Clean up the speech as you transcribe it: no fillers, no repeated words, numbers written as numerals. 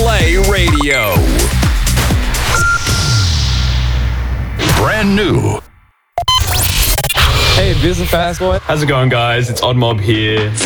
Play Radio. Brand new. Hey, this is Fast Boy. How's it going, guys? It's Odd Mob here.